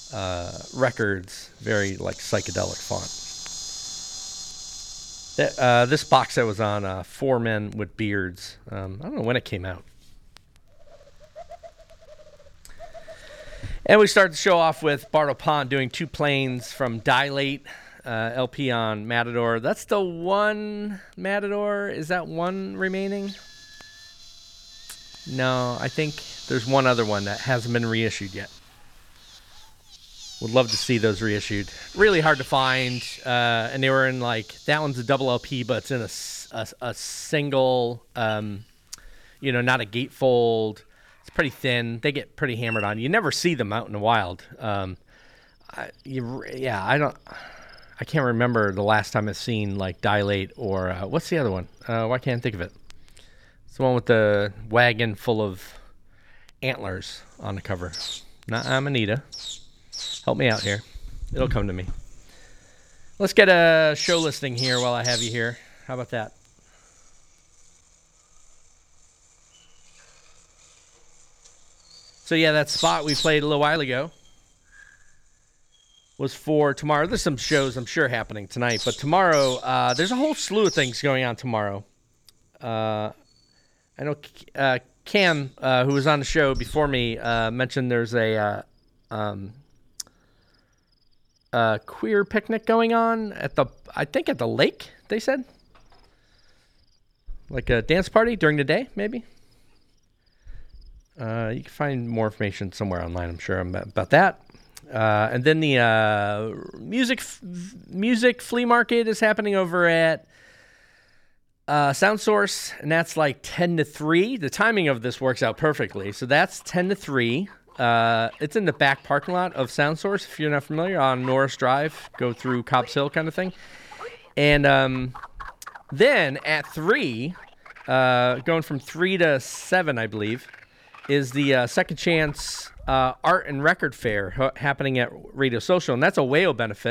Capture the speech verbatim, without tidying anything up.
uh, Records, very like psychedelic font. That, uh, this box set was on uh, Four Men with Beards. Um, I don't know when it came out. And we start the show off with Bardo Pont doing Two Planes from Dilate, uh, L P on Matador. That's the one Matador. Is that one remaining? No, I think there's one other one that hasn't been reissued yet. Would love to see those reissued. Really hard to find, uh, and they were in like, that one's a double L P, but it's in a, a, a single, um, you know, not a gatefold. It's pretty thin. They get pretty hammered on. You never see them out in the wild. Um, I, you, yeah, I don't, I can't remember the last time I've seen like Dilate or, uh, what's the other one? Uh, why can't I think of it? It's the one with the wagon full of antlers on the cover. Not Amanita. Help me out here. It'll come to me. Let's get a show listing here while I have you here. How about that? So yeah, that spot we played a little while ago was for tomorrow. There's some shows I'm sure happening tonight, but tomorrow, uh, there's a whole slew of things going on tomorrow. Uh, I know uh, Cam, uh, who was on the show before me, uh, mentioned there's a... Uh, um, Uh, queer picnic going on at the, I think at the lake, they said. Like a dance party during the day, maybe. Uh, you can find more information somewhere online, I'm sure, about that. Uh, and then the uh, music music flea market is happening over at uh, Sound Source, and that's like ten to three. The timing of this works out perfectly. So that's ten to three. Uh, it's in the back parking lot of Sound Source, if you're not familiar, on Norris Drive, go through Cobbs Hill kind of thing. And um, then at three, uh, going from three to seven, I believe, is the uh, Second Chance uh, Art and Record Fair ha- happening at Radio Social, and that's a W A O benefit.